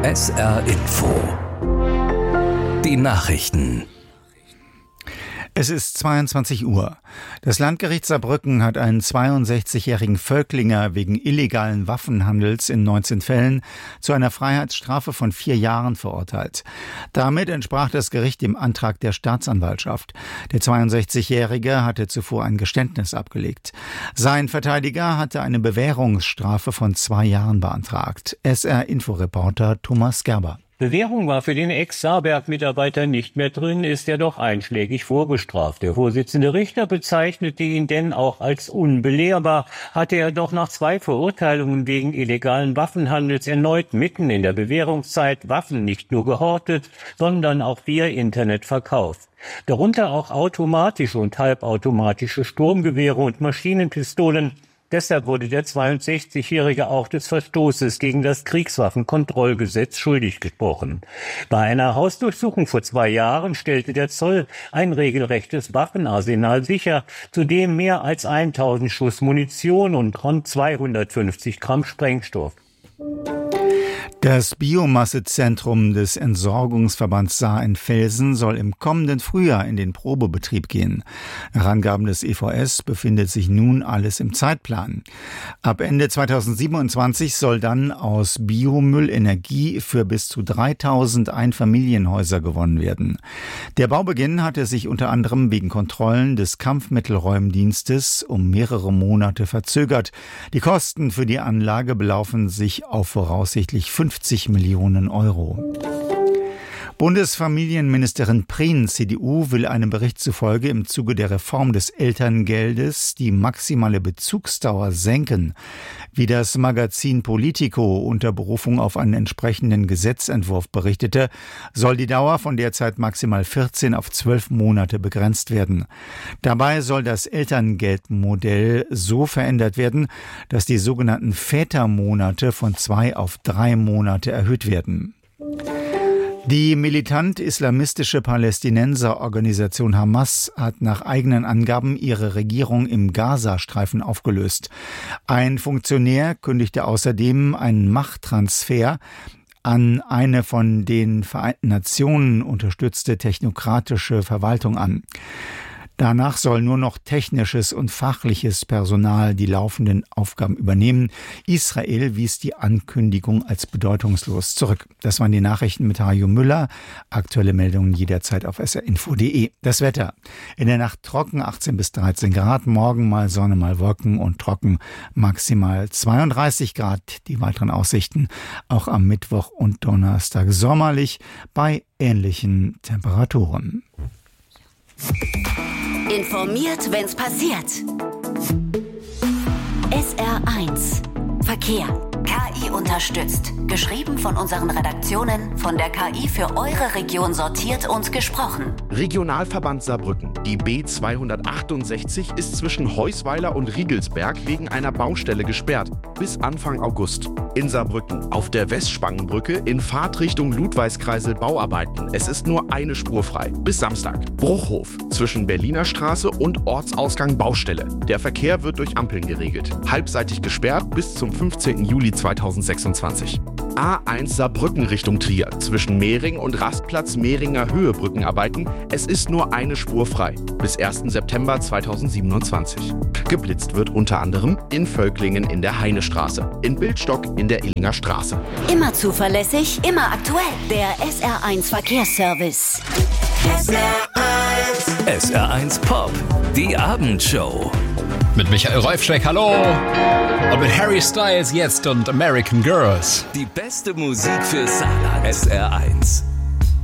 SR Info. Die Nachrichten. Es ist 22 Uhr. Das Landgericht Saarbrücken hat einen 62-jährigen Völklinger wegen illegalen Waffenhandels in 19 Fällen zu einer Freiheitsstrafe von 4 Jahren verurteilt. Damit entsprach das Gericht dem Antrag der Staatsanwaltschaft. Der 62-Jährige hatte zuvor ein Geständnis abgelegt. Sein Verteidiger hatte eine Bewährungsstrafe von 2 Jahren beantragt. SR-Info-Reporter Thomas Gerber. Bewährung war für den Ex-Saarberg-Mitarbeiter nicht mehr drin, ist er doch einschlägig vorbestraft. Der Vorsitzende Richter bezeichnete ihn denn auch als unbelehrbar, hatte er doch nach 2 Verurteilungen wegen illegalen Waffenhandels erneut mitten in der Bewährungszeit Waffen nicht nur gehortet, sondern auch via Internet verkauft. Darunter auch automatische und halbautomatische Sturmgewehre und Maschinenpistolen. Deshalb wurde der 62-Jährige auch des Verstoßes gegen das Kriegswaffenkontrollgesetz schuldig gesprochen. Bei einer Hausdurchsuchung vor 2 Jahren stellte der Zoll ein regelrechtes Waffenarsenal sicher, zudem mehr als 1000 Schuss Munition und rund 250 Gramm Sprengstoff. Das Biomassezentrum des Entsorgungsverbands Saar in Velsen soll im kommenden Frühjahr in den Probebetrieb gehen. Nach Angaben des EVS befindet sich nun alles im Zeitplan. Ab Ende 2027 soll dann aus Biomüll Energie für bis zu 3000 Einfamilienhäuser gewonnen werden. Der Baubeginn hatte sich unter anderem wegen Kontrollen des Kampfmittelräumdienstes um mehrere Monate verzögert. Die Kosten für die Anlage belaufen sich auf voraussichtlich 50 Millionen Euro. Bundesfamilienministerin Prien, CDU, will einem Bericht zufolge im Zuge der Reform des Elterngeldes die maximale Bezugsdauer senken. Wie das Magazin Politico unter Berufung auf einen entsprechenden Gesetzentwurf berichtete, soll die Dauer von derzeit maximal 14 auf 12 Monate begrenzt werden. Dabei soll das Elterngeldmodell so verändert werden, dass die sogenannten Vätermonate von 2 auf 3 Monate erhöht werden. Die militant-islamistische Palästinenserorganisation Hamas hat nach eigenen Angaben ihre Regierung im Gazastreifen aufgelöst. Ein Funktionär kündigte außerdem einen Machttransfer an eine von den Vereinten Nationen unterstützte technokratische Verwaltung an. Danach soll nur noch technisches und fachliches Personal die laufenden Aufgaben übernehmen. Israel wies die Ankündigung als bedeutungslos zurück. Das waren die Nachrichten mit Hajo Müller. Aktuelle Meldungen jederzeit auf srinfo.de. Das Wetter. In der Nacht trocken, 18 bis 13 Grad. Morgen mal Sonne, mal Wolken und trocken, maximal 32 Grad. Die weiteren Aussichten auch am Mittwoch und Donnerstag sommerlich bei ähnlichen Temperaturen. Informiert, wenn's passiert. SR1 Verkehr. KI unterstützt. Geschrieben von unseren Redaktionen, von der KI für eure Region sortiert und gesprochen. Regionalverband Saarbrücken. Die B268 ist zwischen Heusweiler und Riegelsberg wegen einer Baustelle gesperrt. Bis Anfang August. In Saarbrücken. Auf der Westspangenbrücke in Fahrtrichtung Ludwigskreisel Bauarbeiten. Es ist nur eine Spur frei. Bis Samstag. Bruchhof. Zwischen Berliner Straße und Ortsausgang Baustelle. Der Verkehr wird durch Ampeln geregelt. Halbseitig gesperrt bis zum 15. Juli 2026. A1 Saarbrücken Richtung Trier. Zwischen Mehring und Rastplatz Mehringer Höhe Brückenarbeiten. Es ist nur eine Spur frei. Bis 1. September 2027. Geblitzt wird unter anderem in Völklingen in der Heinestraße. In Bildstock in der Illinger Straße. Immer zuverlässig, immer aktuell. Der SR1 Verkehrsservice. SR1 Pop. Die Abendshow. Mit Michael Reufschreck, hallo! Und mit Harry Styles jetzt und American Girls. Die beste Musik für Saarland. SR1.